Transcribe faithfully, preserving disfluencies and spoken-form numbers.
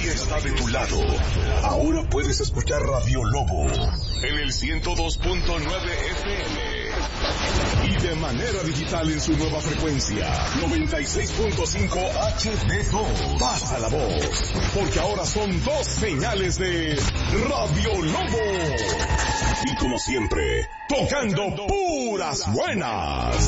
está de tu lado. Ahora puedes escuchar Radio Lobo en el ciento dos punto nueve F M y de manera digital en su nueva frecuencia noventa y seis punto cinco H D dos. Pasa la voz, porque ahora son dos señales de Radio Lobo. Y como siempre, tocando puras buenas.